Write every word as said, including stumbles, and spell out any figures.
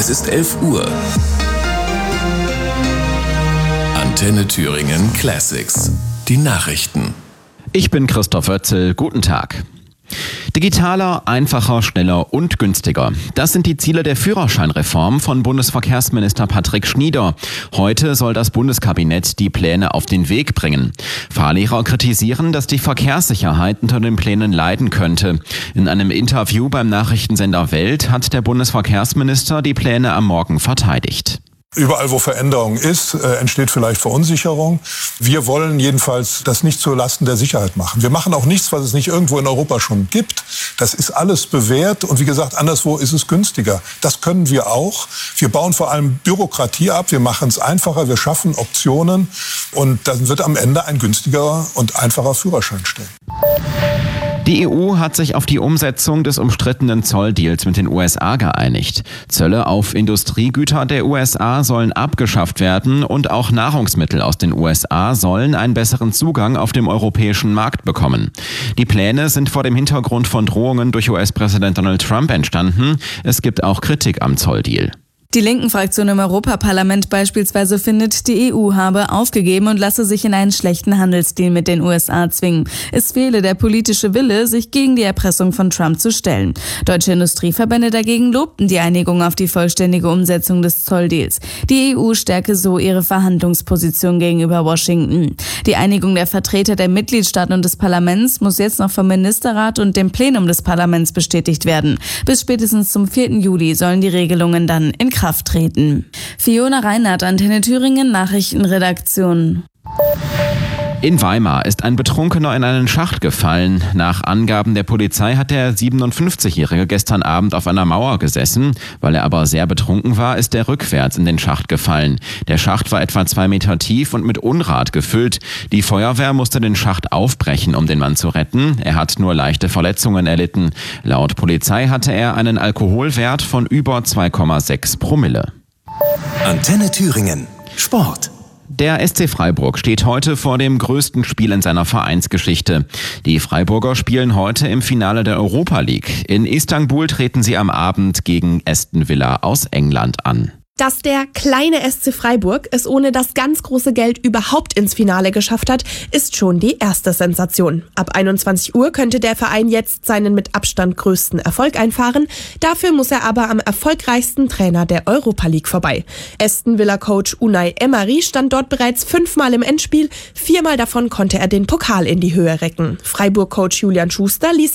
Es ist elf Uhr. Antenne Thüringen Classics. Die Nachrichten. Ich bin Christoph Oetzel. Guten Tag. Digitaler, einfacher, schneller und günstiger. Das sind die Ziele der Führerscheinreform von Bundesverkehrsminister Patrick Schnieder. Heute soll das Bundeskabinett die Pläne auf den Weg bringen. Fahrlehrer kritisieren, dass die Verkehrssicherheit unter den Plänen leiden könnte. In einem Interview beim Nachrichtensender Welt hat der Bundesverkehrsminister die Pläne am Morgen verteidigt. Überall, wo Veränderung ist, äh, entsteht vielleicht Verunsicherung. Wir wollen jedenfalls das nicht zulasten der Sicherheit machen. Wir machen auch nichts, was es nicht irgendwo in Europa schon gibt. Das ist alles bewährt und wie gesagt, anderswo ist es günstiger. Das können wir auch. Wir bauen vor allem Bürokratie ab. Wir machen es einfacher. Wir schaffen Optionen und dann wird am Ende ein günstigerer und einfacher Führerschein stehen. Die E U hat sich auf die Umsetzung des umstrittenen Zolldeals mit den U S A geeinigt. Zölle auf Industriegüter der U S A sollen abgeschafft werden und auch Nahrungsmittel aus den U S A sollen einen besseren Zugang auf dem europäischen Markt bekommen. Die Pläne sind vor dem Hintergrund von Drohungen durch U S-Präsident Donald Trump entstanden. Es gibt auch Kritik am Zolldeal. Die Linken-Fraktion im Europaparlament beispielsweise findet, die E U habe aufgegeben und lasse sich in einen schlechten Handelsdeal mit den U S A zwingen. Es fehle der politische Wille, sich gegen die Erpressung von Trump zu stellen. Deutsche Industrieverbände dagegen lobten die Einigung auf die vollständige Umsetzung des Zolldeals. Die E U stärke so ihre Verhandlungsposition gegenüber Washington. Die Einigung der Vertreter der Mitgliedstaaten und des Parlaments muss jetzt noch vom Ministerrat und dem Plenum des Parlaments bestätigt werden. Bis spätestens zum vierten Juli sollen die Regelungen dann in Kraft Kraft treten. Fiona Reinhardt, Antenne Thüringen, Nachrichtenredaktion. In Weimar ist ein Betrunkener in einen Schacht gefallen. Nach Angaben der Polizei hat der siebenundfünfzigjährige gestern Abend auf einer Mauer gesessen. Weil er aber sehr betrunken war, ist er rückwärts in den Schacht gefallen. Der Schacht war etwa zwei Meter tief und mit Unrat gefüllt. Die Feuerwehr musste den Schacht aufbrechen, um den Mann zu retten. Er hat nur leichte Verletzungen erlitten. Laut Polizei hatte er einen Alkoholwert von über zwei Komma sechs Promille. Antenne Thüringen. Sport. Der S C Freiburg steht heute vor dem größten Spiel in seiner Vereinsgeschichte. Die Freiburger spielen heute im Finale der Europa League. In Istanbul treten sie am Abend gegen Aston Villa aus England an. Dass der kleine S C Freiburg es ohne das ganz große Geld überhaupt ins Finale geschafft hat, ist schon die erste Sensation. Ab einundzwanzig Uhr könnte der Verein jetzt seinen mit Abstand größten Erfolg einfahren. Dafür muss er aber am erfolgreichsten Trainer der Europa League vorbei. Aston Villa-Coach Unai Emery stand dort bereits fünfmal im Endspiel. Viermal davon konnte er den Pokal in die Höhe recken. Freiburg-Coach Julian Schuster ließ